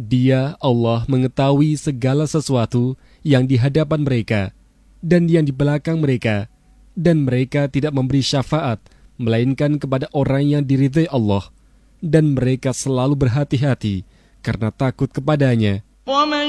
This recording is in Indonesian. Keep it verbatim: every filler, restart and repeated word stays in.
Dia, Allah, mengetahui segala sesuatu yang di hadapan mereka dan yang di belakang mereka, dan mereka tidak memberi syafaat melainkan kepada orang yang diridhai Allah, dan mereka selalu berhati-hati karena takut kepadanya.